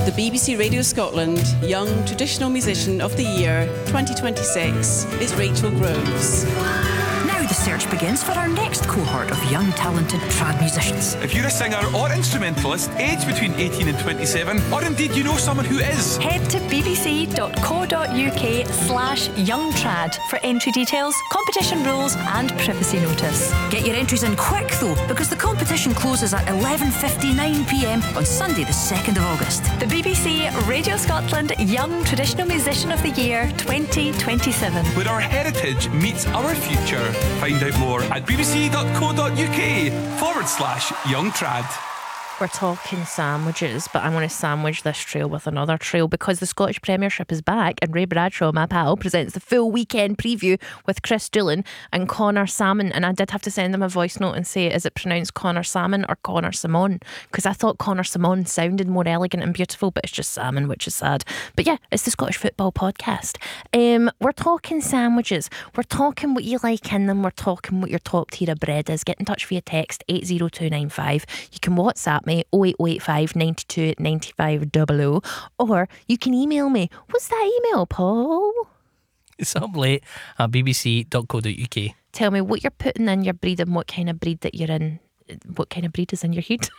the BBC Radio Scotland Young Traditional Musician of the Year 2026 is Rachel Groves. Now the search begins for our next cohort of young talented trad musicians. If you're a singer or instrumentalist aged between 18 and 27, or indeed you know someone who is, head to bbc.co.uk/youngtrad for entry details, competition rules and privacy notice. Get your entries in quick though, because the competition closes at 11:59pm on Sunday the 2nd of August. The BBC Radio Scotland Young Traditional Musician of the Year 2027. where our heritage meets our future. Find out more at bbc.co.uk/youngtrad. We're talking sandwiches, but I want to sandwich this trail with another trail because the Scottish Premiership is back and Ray Bradshaw, my pal, presents the full weekend preview with Chris Doolan and Connor Salmon. And I did have to send him a voice note and say, is it pronounced Connor Salmon or Connor Simon? Because I thought Connor Simon sounded more elegant and beautiful, but it's just salmon, which is sad. But yeah, it's the Scottish Football Podcast. We're talking sandwiches. We're talking what you like in them. We're talking what your top tier of bread is. Get in touch via text 80295. You can WhatsApp me 08085 92 95 00, or you can email me. What's that email, Paul? It's up late at bbc.co.uk. Tell me what you're putting in your breed and what kind of breed that you're in. What kind of breed is in your head?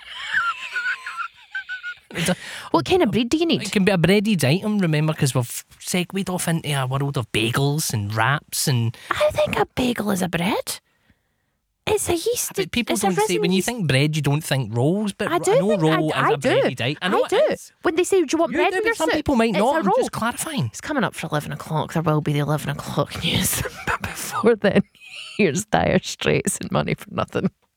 What kind of breed do you need? It can be a breaded item, remember, because we've segued off into a world of bagels and wraps and... I think a bagel is a bread. It's a yeast. But people it's don't say, when you think bread, you don't think rolls, but I do know think roll I is a do. breaded item. I know I do. it is. When they say, do you want You bread do, in but your some soup? people might It's not. a I'm roll. just clarifying. It's coming up for 11 o'clock. There will be the 11 o'clock news. But before then, here's Dire Straits and Money for Nothing.